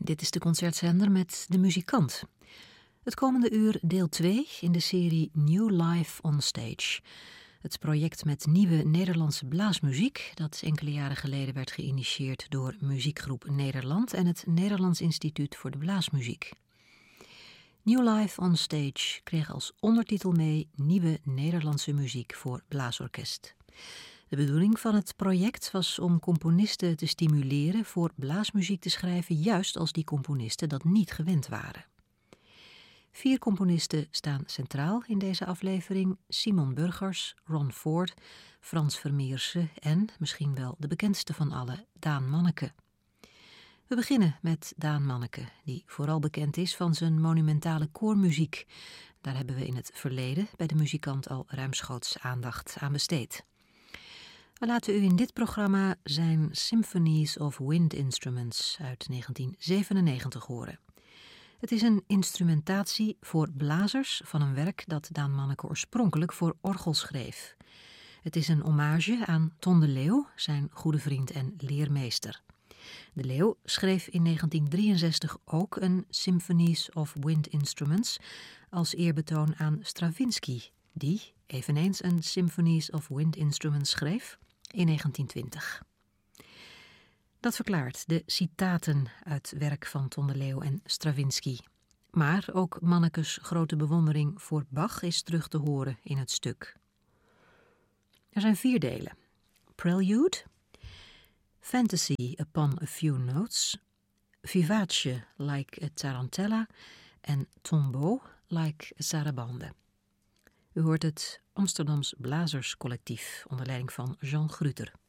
Dit is de concertzender met De Muzikant. Het komende uur deel 2 in de serie New Life on Stage. Het project met nieuwe Nederlandse blaasmuziek dat enkele jaren geleden werd geïnitieerd door Muziekgroep Nederland en het Nederlands Instituut voor de Blaasmuziek. New Life on Stage kreeg als ondertitel mee Nieuwe Nederlandse muziek voor blaasorkest. De bedoeling van het project was om componisten te stimuleren voor blaasmuziek te schrijven, juist als die componisten dat niet gewend waren. 4 componisten staan centraal in deze aflevering: Simon Burgers, Ron Ford, Frans Vermeersen en, misschien wel de bekendste van allen, Daan Manneke. We beginnen met Daan Manneke, die vooral bekend is van zijn monumentale koormuziek. Daar hebben we in het verleden bij De Muzikant al ruimschoots aandacht aan besteed. We laten u in dit programma zijn Symphonies of Wind Instruments uit 1997 horen. Het is een instrumentatie voor blazers van een werk dat Daan Manneke oorspronkelijk voor orgel schreef. Het is een hommage aan Ton de Leeuw, zijn goede vriend en leermeester. De Leeuw schreef in 1963 ook een Symphonies of Wind Instruments als eerbetoon aan Stravinsky, die eveneens een Symphonies of Wind Instruments schreef in 1920. Dat verklaart de citaten uit werk van Ton de Leeuw en Stravinsky. Maar ook Mannekes grote bewondering voor Bach is terug te horen in het stuk. Er zijn 4 delen: Prelude, Fantasy upon a few notes, Vivace like a tarantella en Tombeau like a sarabande. U hoort het Amsterdams Blazerscollectief onder leiding van Jean Gruter.